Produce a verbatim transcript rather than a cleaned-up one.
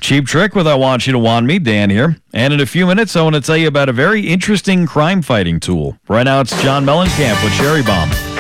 Cheap Trick with I Want You to Want Me, Dan here. And in a few minutes, I want to tell you about a very interesting crime-fighting tool. Right now, it's John Mellencamp with Cherry Bomb.